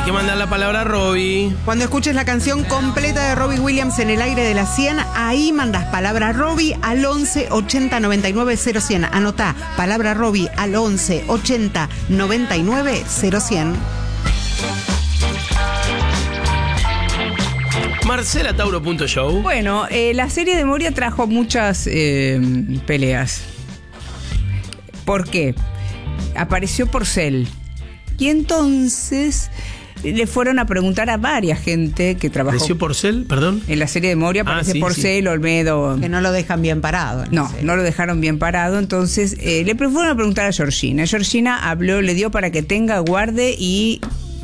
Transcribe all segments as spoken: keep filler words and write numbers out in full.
que mandar la palabra a Robbie. Cuando escuches la canción completa de Robbie Williams en el aire de la cien, ahí mandas palabra Robbie al once ochenta noventa y nueve cero cien. Anotá, palabra Robbie al once ochenta noventa y nueve cero cien. Marcela Tauro punto show. Bueno, eh, la serie de Moria trajo muchas eh, peleas. ¿Por qué? Apareció Porcel. Y entonces le fueron a preguntar a varias gente que trabajó. ¿Apareció Porcel? Perdón. En la serie de Moria aparece ah, sí, Porcel, sí. Olmedo. Que no lo dejan bien parado. No, no lo dejaron bien parado. Entonces eh, le fueron a preguntar a Georgina. Georgina habló, le dio para que tenga, guarde y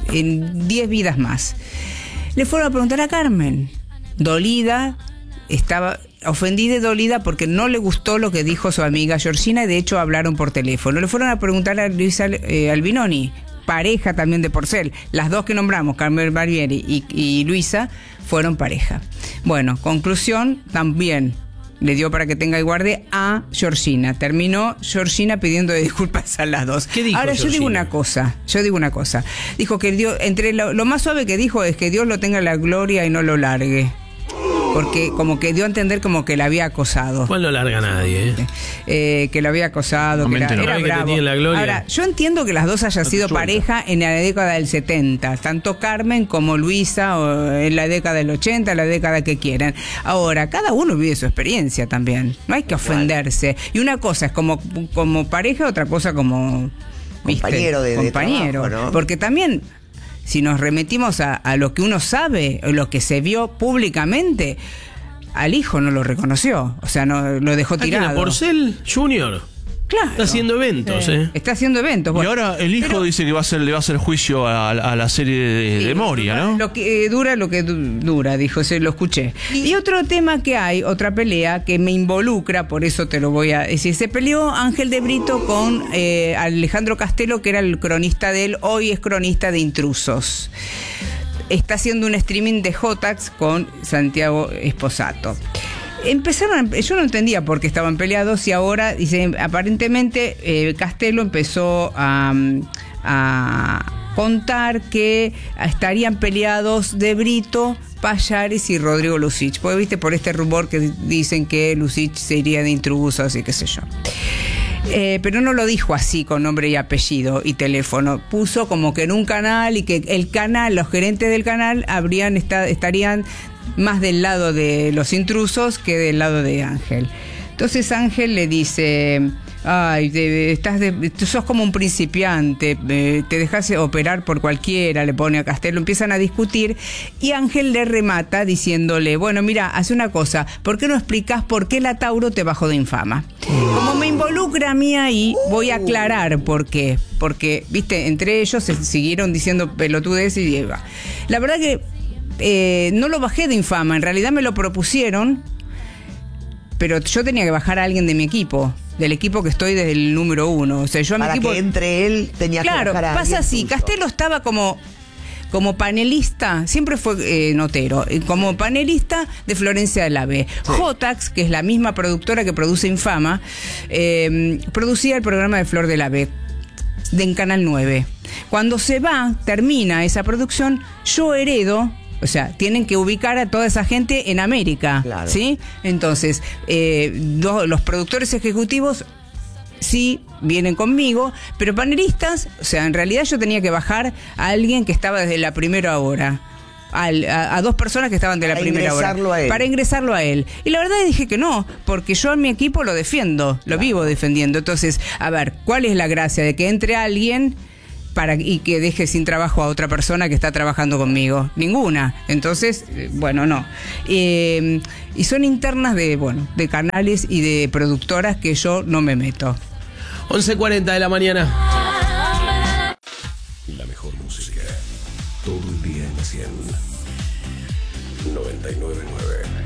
en diez vidas más. Le fueron a preguntar a Carmen, dolida, estaba ofendida y dolida porque no le gustó lo que dijo su amiga Georgina y de hecho hablaron por teléfono. Le fueron a preguntar a Luisa eh, Albinoni, pareja también de Porcel. Las dos que nombramos, Carmen Barbieri y, y Luisa, fueron pareja. Bueno, conclusión, también le dio para que tenga y guarde a Georgina. Terminó Georgina pidiendo disculpas a las dos. ¿Qué dijo Ahora Georgina? yo digo una cosa, yo digo una cosa. Dijo que Dios, entre lo, lo más suave que dijo es que Dios lo tenga en la gloria y no lo largue. Porque como que dio a entender como que la había acosado. ¿Cuál no larga a nadie? Eh? Eh, que lo había acosado, que era, no. era Que bravo. tenía la gloria. Ahora, yo entiendo que las dos hayan sido pareja en la década del setenta, tanto Carmen como Luisa, o en la década del ochenta, la década que quieran. Ahora, cada uno vive su experiencia también, no hay que ofenderse. Y una cosa es como, como pareja, otra cosa como... ¿viste? Compañero de, Compañero, de trabajo, ¿no? Porque también... Si nos remitimos a, a lo que uno sabe, lo que se vio públicamente, al hijo no lo reconoció, o sea, no lo dejó tirado. ¿A quién? ¿A Porcel Junior? Claro. Está haciendo eventos, Sí. ¿eh? Está haciendo eventos. Bueno, y ahora el hijo pero, dice que va a hacer, le va a hacer juicio a, a la serie de, sí, de Moria, ¿no? Lo que eh, dura lo que du- dura, dijo, se lo escuché. Y, y otro tema que hay, otra pelea que me involucra, por eso te lo voy a decir. Se peleó Ángel de Brito con eh, Alejandro Castelo, que era el cronista de él, hoy es cronista de Intrusos. Está haciendo un streaming de Jotax con Santiago Esposato. Empezaron, yo no entendía por qué estaban peleados y ahora, dice, aparentemente eh, Castelo empezó a, a contar que estarían peleados de Brito, Payares y Rodrigo Lucich. Porque viste por este rumor que dicen que Lucich se iría de Intrusos y qué sé yo. Eh, pero no lo dijo así con nombre y apellido y teléfono. Puso como que en un canal y que el canal, los gerentes del canal habrían esta, estarían más del lado de los intrusos que del lado de Ángel. Entonces Ángel le dice: ay, de, estás de, tú sos como un principiante, eh, te dejas operar por cualquiera, le pone a Castelo, empiezan a discutir y Ángel le remata diciéndole: bueno, mira, hace una cosa, ¿por qué no explicás por qué la Tauro te bajó de infama? Como me involucra a mí ahí, voy a aclarar por qué. Porque, viste, entre ellos se siguieron diciendo pelotudes y la verdad que eh, no lo bajé de infama, en realidad me lo propusieron, pero yo tenía que bajar a alguien de mi equipo, del equipo que estoy desde el número uno. O sea, yo a mi Para equipo, que entre él tenía claro, que bajar a pasa alguien así, tuyo. Castelo estaba como como panelista, siempre fue eh, notero, como panelista de Florencia de la B. Sí. Jotax, que es la misma productora que produce Infama, eh, producía el programa de Flor de la B de en Canal nueve. Cuando se va, termina esa producción, yo heredo. O sea, tienen que ubicar a toda esa gente en América, claro. ¿Sí? Entonces, eh, do, los productores ejecutivos sí vienen conmigo, pero panelistas, o sea, en realidad yo tenía que bajar a alguien que estaba desde la primera hora. Al, a, a dos personas que estaban de la para primera hora a él. para ingresarlo a él. Y la verdad dije que no, porque yo en mi equipo lo defiendo, lo claro. vivo defendiendo. Entonces, a ver, ¿cuál es la gracia de que entre alguien para y que deje sin trabajo a otra persona que está trabajando conmigo? Ninguna. Entonces, bueno, no. Eh, y son internas de, bueno, de canales y de productoras que yo no me meto. once cuarenta de la mañana. La mejor música. Todo el día en la cien. noventa y nueve punto nueve.